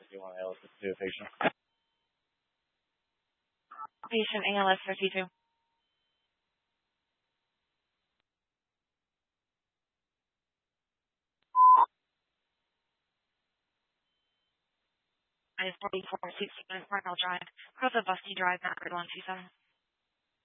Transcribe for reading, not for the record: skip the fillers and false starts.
if you want to listen to a patient. Patient ALS 52. I 44 Cornell Drive, Crowfoot Busty Drive, Maverick 127.